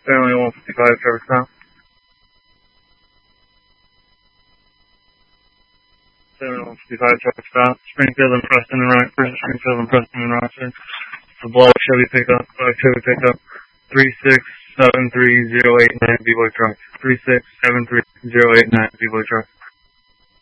Family 155, Trevor Stop. 7155, Trevor Stop. Springfield and Preston and Rockford. Springfield and Preston and Rockford. The black Chevy pickup. 3673089 B-Boy truck. 3673089 B-Boy truck.